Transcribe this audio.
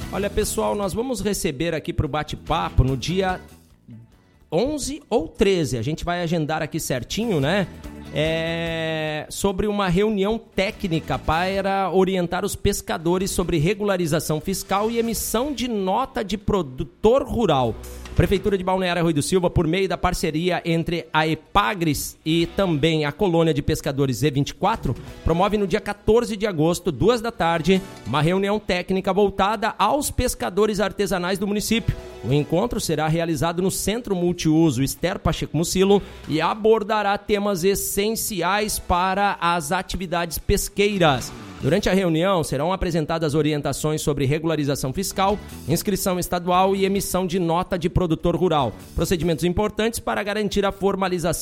Olha, pessoal, nós vamos receber aqui para o bate-papo no dia 11 ou 13. A gente vai agendar aqui certinho, né? Sobre uma reunião técnica para orientar os pescadores sobre regularização fiscal e emissão de nota de produtor rural. Prefeitura de Balneário Arroio do Silva, por meio da parceria entre a Epagres e também a Colônia de Pescadores Z24, promove no dia 14 de agosto, 2 da tarde, uma reunião técnica voltada aos pescadores artesanais do município. O encontro será realizado no Centro Multiuso Esther Pacheco Mucilo e abordará temas essenciais para as atividades pesqueiras. Durante a reunião, serão apresentadas orientações sobre regularização fiscal, inscrição estadual e emissão de nota de produtor rural. Procedimentos importantes para garantir a formalização